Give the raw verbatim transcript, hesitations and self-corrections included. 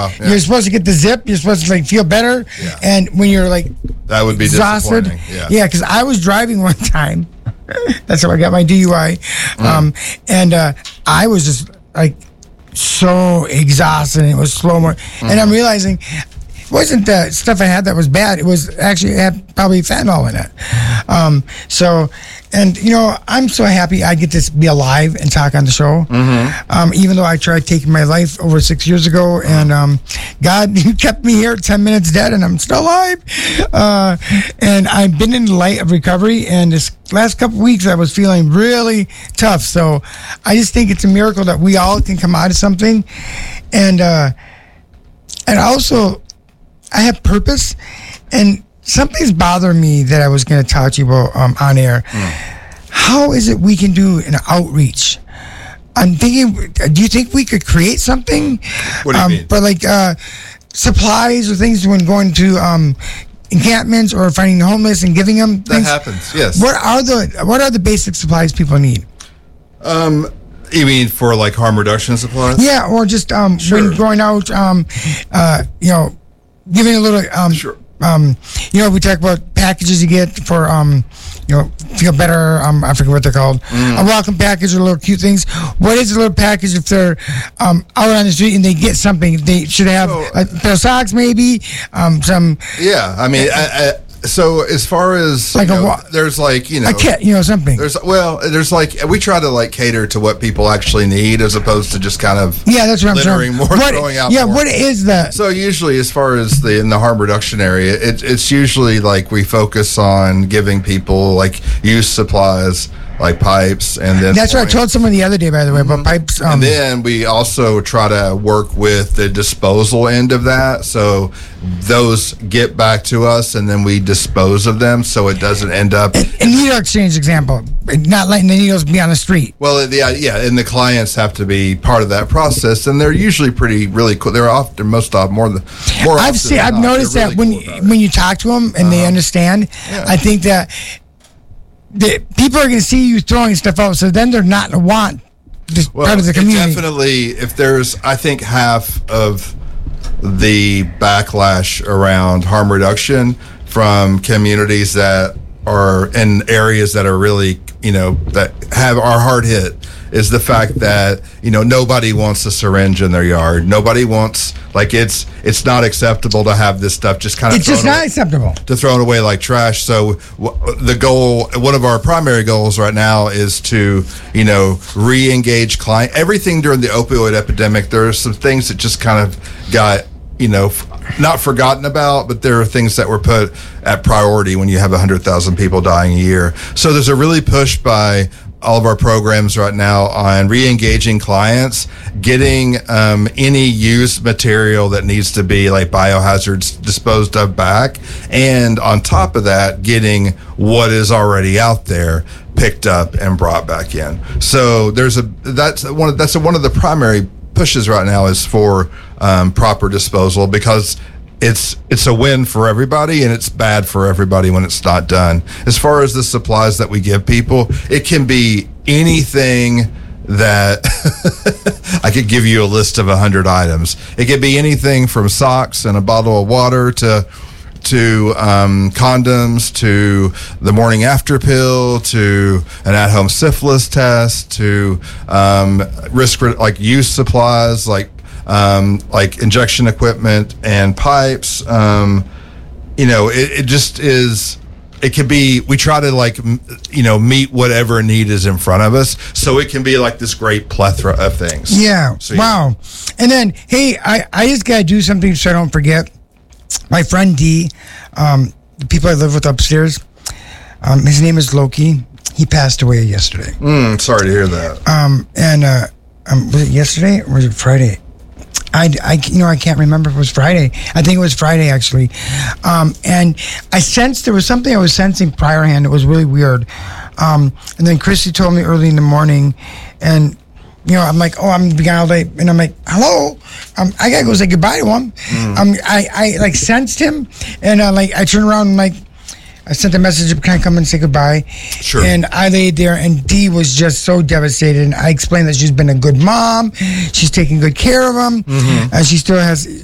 wow, yeah. you're supposed to get the zip. You're supposed to like feel better. Yeah. And when you're like that would be exhausted. disappointing. Yeah, yeah, because I was driving one time. That's how I got my D U I. Mm. Um, and uh, I was just like so exhausted. And it was slow mo, mm. and I'm realizing. It wasn't the stuff I had that was bad. It was actually it had probably fentanyl in it. Um, so, and you know, I'm so happy I get to be alive and talk on the show. Mm-hmm. Um, even though I tried taking my life over six years ago, and um, God kept me here ten minutes dead, and I'm still alive. Uh, and I've been in the light of recovery, and this last couple of weeks I was feeling really tough. So, I just think it's a miracle that we all can come out of something, and uh, and also. I have purpose, and something's bothering me that I was going to talk to you about um, on air. Mm. How is it we can do an outreach? I'm thinking, do you think we could create something? What do you um, mean? For like uh, supplies or things when going to um, encampments or finding the homeless and giving them that things? happens, yes. What are the What are the basic supplies people need? Um, you mean for like harm reduction supplies? Yeah, or just um, Sure. when going out, um, uh, you know, giving a little, um, Sure. um, you know, we talk about packages you get for, um, you know, feel better. Um, I forget what they're called. Mm. A welcome package or little cute things. What is a little package if they're um, out on the street and they get something? They should have So, a pair of socks, maybe. Um, some Yeah, I mean, I, I, so as far as Like you a know, wa- there's like you know, a kit, you know, something. there's well, there's like we try to like cater to what people actually need as opposed to just kind of Yeah, that's what I'm littering saying. more, What, throwing out yeah, more. what is the? So usually, as far as the in the harm reduction area, it, it's usually like we focus on giving people like use supplies, like pipes, and then That's what I points. told someone the other day, by the way, about pipes. Um, And then we also try to work with the disposal end of that. So those get back to us and then we dispose of them so it doesn't end up. a needle exchange example, not letting the needles be on the street. Well, the, yeah, and the clients have to be part of that process. And they're usually pretty, really cool. They're often, most of more, than- more I've often seen, than I've not, noticed they're that really when cool about it. when you talk to them and they Uh-huh. understand, Yeah. I think that the people are going to see you throwing stuff out, so then they're not going to want this Well, part of the it community. definitely, if there's, I think half of the backlash around harm reduction from communities that are in areas that are really, you know, that have are hard hit is the fact that, you know, nobody wants a syringe in their yard. Nobody wants, like, it's it's not acceptable to have this stuff just kind of It's just thrown not away- acceptable. to throw it away like trash. So w- the goal, one of our primary goals right now is to, you know, re-engage client. Everything during the opioid epidemic, there are some things that just kind of got, you know, f- not forgotten about, but there are things that were put at priority when you have one hundred thousand people dying a year. So there's a really push by all of our programs right now on re-engaging clients, getting um, any used material that needs to be like biohazards disposed of back, and on top of that, getting what is already out there picked up and brought back in. So there's a that's one of, that's a, one of the primary pushes right now is for um, proper disposal, because it's it's a win for everybody and it's bad for everybody when it's not done. As far as the supplies that we give people, it can be anything that I could give you a list of a hundred items. It could be anything from socks and a bottle of water to to um, condoms, to the morning after pill, to an at-home syphilis test, to um, risk like use supplies like um, like injection equipment and pipes. Um, you know, it, it just is. It can be. We try to like m- you know meet whatever need is in front of us, so it can be like this great plethora of things. Yeah. So, Wow. And then, hey, I, I just got to do something so I don't forget. My friend D, um, the people I live with upstairs, um, his name is Loki. He passed away yesterday. Mm, sorry to hear that. Um, and uh, um, was it yesterday or was it Friday? I, I, you know, I can't remember if it was Friday. I think it was Friday, actually. Um, and I sensed there was something I was sensing prior hand that was really weird. Um, and then Christy told me early in the morning, and, you know, I'm like, oh, I'm going to be gone all day. And I'm like, hello? Um, I got to go say goodbye to him. Mm. Um, I, I, like, sensed him. And, uh, like, I turned around and, like, I sent a message, can I come and say goodbye? Sure. And I laid there, and Dee was just so devastated. And I explained that she's been a good mom. She's taking good care of him. Mm-hmm. Uh, she still has